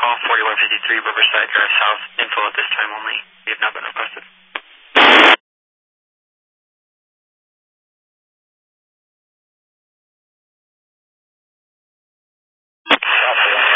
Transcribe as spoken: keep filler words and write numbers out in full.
call, forty-one fifty-three Riverside Drive South. Info at this time only. You have not been requested.